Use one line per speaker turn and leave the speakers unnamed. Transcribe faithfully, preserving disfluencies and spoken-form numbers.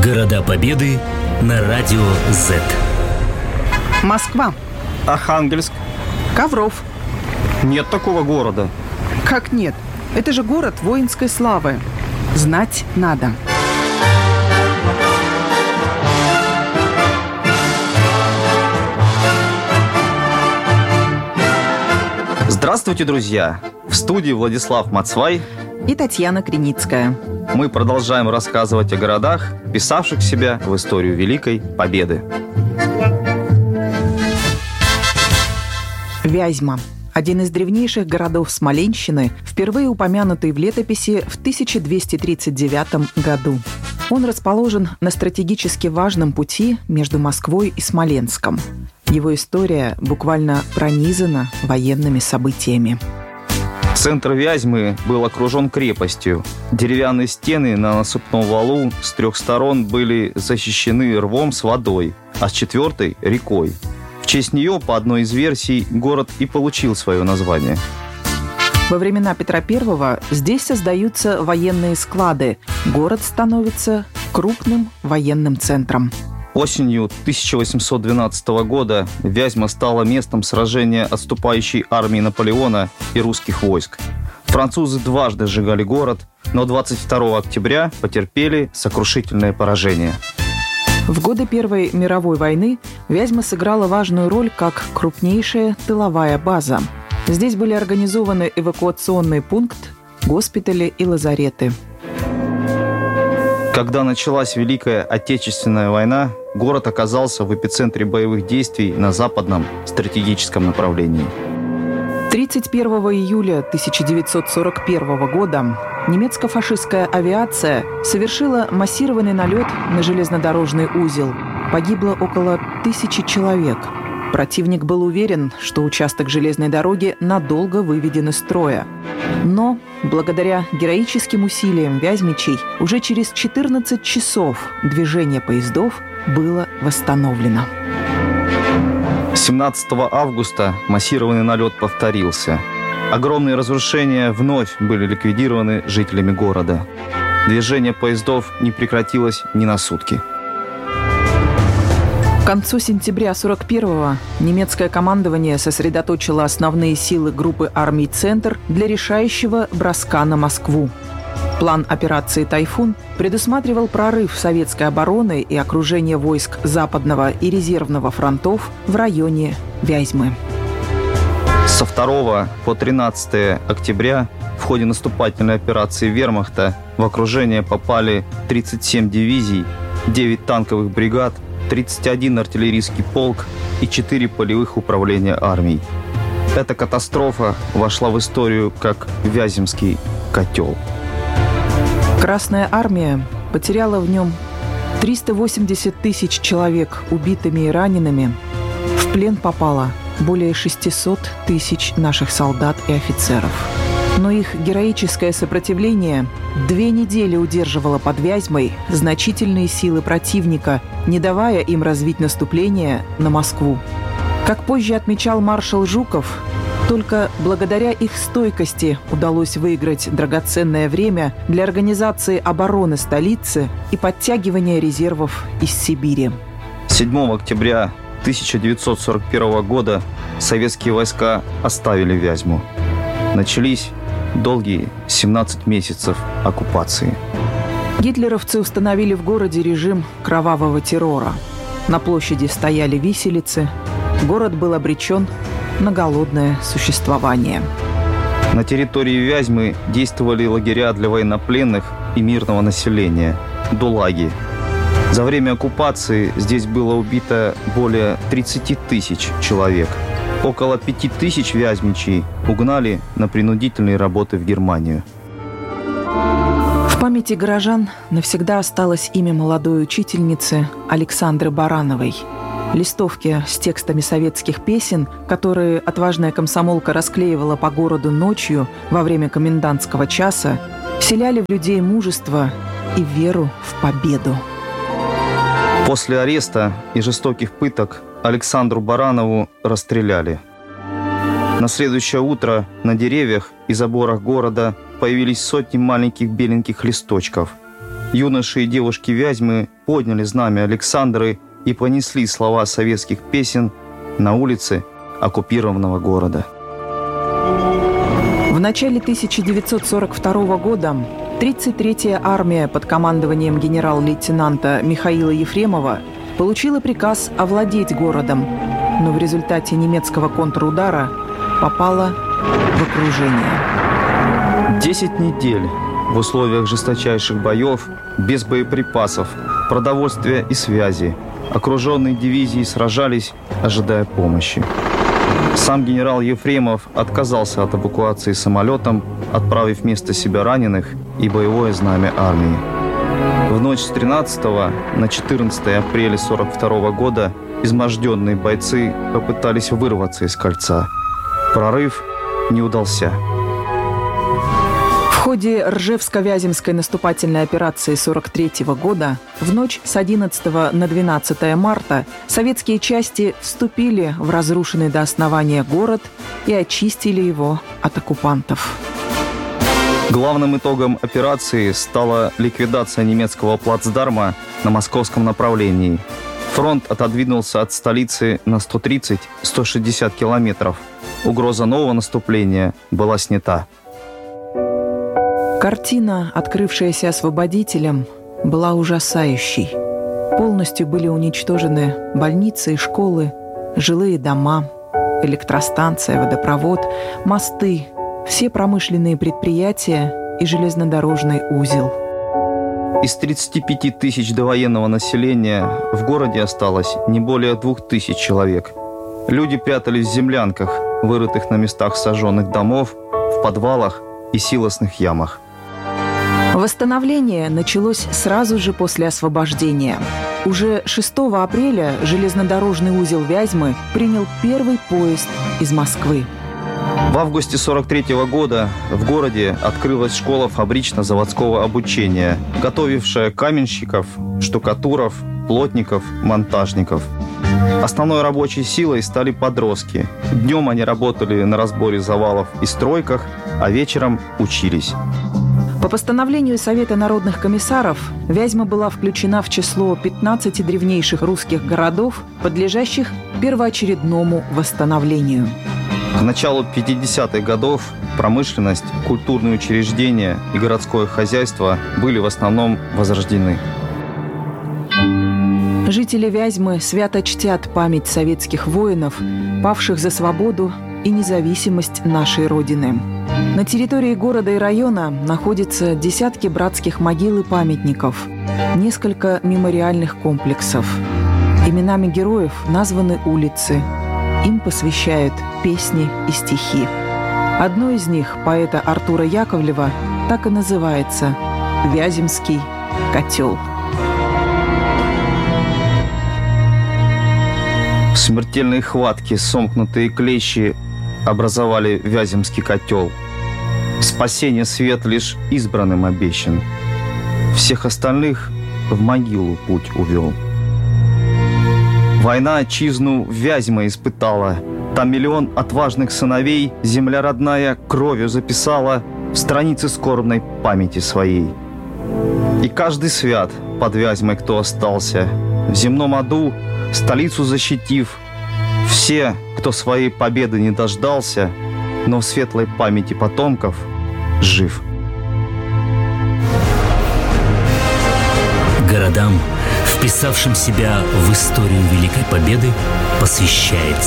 Города Победы на радио зет.
Москва.
Архангельск.
Ковров.
Нет такого города.
Как нет? Это же город воинской славы. Знать надо.
Здравствуйте, друзья! В студии Владислав Мацвай
и Татьяна Криницкая.
Мы продолжаем рассказывать о городах, вписавших себя в историю Великой Победы.
Вязьма. Один из древнейших городов Смоленщины, впервые упомянутый в летописи в тысяча двести тридцать девятом году. Он расположен на стратегически важном пути между Москвой и Смоленском. Его история буквально пронизана военными событиями.
Центр Вязьмы был окружен крепостью. Деревянные стены на насыпном валу с трех сторон были защищены рвом с водой, а с четвертой – рекой. В честь нее, по одной из версий, город и получил свое название.
Во времена Петра Первого здесь создаются военные склады. Город становится крупным военным центром.
Осенью тысяча восемьсот двенадцатого года Вязьма стала местом сражения отступающей армии Наполеона и русских войск. Французы дважды сжигали город, но двадцать второго октября потерпели сокрушительное поражение.
В годы Первой мировой войны Вязьма сыграла важную роль как крупнейшая тыловая база. Здесь были организованы эвакуационный пункт, госпитали и лазареты.
Когда началась Великая Отечественная война, город оказался в эпицентре боевых действий на западном стратегическом направлении.
тридцать первого июля тысяча девятьсот сорок первого года немецко-фашистская авиация совершила массированный налет на железнодорожный узел. Погибло около тысячи человек. Противник был уверен, что участок железной дороги надолго выведен из строя. Но, благодаря героическим усилиям вязьмичей, уже через четырнадцать часов движение поездов было восстановлено.
семнадцатого августа массированный налет повторился. Огромные разрушения вновь были ликвидированы жителями города. Движение поездов не прекратилось ни на сутки.
К концу сентября сорок первого немецкое командование сосредоточило основные силы группы армий «Центр» для решающего броска на Москву. План операции «Тайфун» предусматривал прорыв советской обороны и окружение войск Западного и Резервного фронтов в районе Вязьмы.
Со второго по тринадцатое октября в ходе наступательной операции вермахта в окружение попали тридцать семь дивизий, девять танковых бригад, тридцать один артиллерийский полк и четыре полевых управления армий. Эта катастрофа вошла в историю как Вяземский котел.
Красная армия потеряла в нем триста восемьдесят тысяч человек убитыми и ранеными. В плен попало более шестьсот тысяч наших солдат и офицеров. Но их героическое сопротивление две недели удерживало под Вязьмой значительные силы противника, не давая им развить наступление на Москву. Как позже отмечал маршал Жуков, только благодаря их стойкости удалось выиграть драгоценное время для организации обороны столицы и подтягивания резервов из Сибири.
седьмого октября тысяча девятьсот сорок первого года советские войска оставили Вязьму. Начались долгие семнадцать месяцев оккупации.
Гитлеровцы установили в городе режим кровавого террора. На площади стояли виселицы. Город был обречен на голодное существование.
На территории Вязьмы действовали лагеря для военнопленных и мирного населения – дулаги. За время оккупации здесь было убито более тридцать тысяч человек. Около пяти тысяч вязьмичей угнали на принудительные работы в Германию.
В памяти горожан навсегда осталось имя молодой учительницы Александры Барановой. Листовки с текстами советских песен, которые отважная комсомолка расклеивала по городу ночью во время комендантского часа, вселяли в людей мужество и веру в победу.
После ареста и жестоких пыток Александру Баранову расстреляли. На следующее утро на деревьях и заборах города появились сотни маленьких беленьких листочков. Юноши и девушки Вязьмы подняли знамя Александры и понесли слова советских песен на улицы оккупированного города.
В начале тысяча девятьсот сорок второго года тридцать третья армия под командованием генерал-лейтенанта Михаила Ефремова получила приказ овладеть городом, но в результате немецкого контрудара попала в окружение.
Десять недель в условиях жесточайших боев, без боеприпасов, продовольствия и связи, окруженные дивизии сражались, ожидая помощи. Сам генерал Ефремов отказался от эвакуации самолетом, отправив вместо себя раненых и боевое знамя армии. В ночь с тринадцатого на четырнадцатое апреля сорок второго года изможденные бойцы попытались вырваться из кольца. Прорыв не удался.
В ходе Ржевско-Вяземской наступательной операции сорок третьего года в ночь с одиннадцатого на двенадцатое марта советские части вступили в разрушенный до основания город и очистили его от оккупантов.
Главным итогом операции стала ликвидация немецкого плацдарма на московском направлении. Фронт отодвинулся от столицы на сто тридцать - сто шестьдесят километров. Угроза нового наступления была снята.
Картина, открывшаяся освободителем, была ужасающей. Полностью были уничтожены больницы и школы, жилые дома, электростанция, водопровод, мосты, все промышленные предприятия и железнодорожный узел.
Из тридцати пяти тысяч довоенного населения в городе осталось не более двух тысяч человек. Люди прятались в землянках, вырытых на местах сожженных домов, в подвалах и силосных ямах.
Восстановление началось сразу же после освобождения. Уже шестого апреля железнодорожный узел Вязьмы принял первый поезд из Москвы.
В августе сорок третьего года в городе открылась школа фабрично-заводского обучения, готовившая каменщиков, штукатуров, плотников, монтажников. Основной рабочей силой стали подростки. Днем они работали на разборе завалов и стройках, а вечером учились.
По постановлению Совета народных комиссаров Вязьма была включена в число пятнадцати древнейших русских городов, подлежащих первоочередному восстановлению.
К началу пятидесятых годов промышленность, культурные учреждения и городское хозяйство были в основном возрождены.
Жители Вязьмы свято чтят память советских воинов, павших за свободу и независимость нашей Родины. На территории города и района находятся десятки братских могил и памятников, несколько мемориальных комплексов. Именами героев названы улицы. Им посвящают песни и стихи. Одно из них, поэта Артура Яковлева, так и называется «Вяземский котел».
В смертельной хватке сомкнутые клещи образовали Вяземский котел. Спасение свет лишь избранным обещан. Всех остальных в могилу путь увел. Война отчизну Вязьма испытала. Там миллион отважных сыновей земля родная кровью записала в страницы скорбной памяти своей. И каждый свят под Вязьмой, кто остался, в земном аду столицу защитив, все, кто своей победы не дождался, но в светлой памяти потомков жив.
Городам, вписавшим себя в историю Великой Победы, посвящается